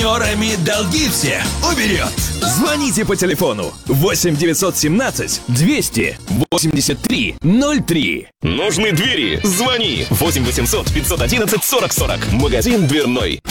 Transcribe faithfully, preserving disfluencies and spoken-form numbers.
партнерами долги все уберет. Звоните по телефону восемь девятьсот семнадцать двести восемьдесят три ноль три. Нужны двери? Звони восемь восемьсот пятьсот одиннадцать сорок сорок. Магазин дверной.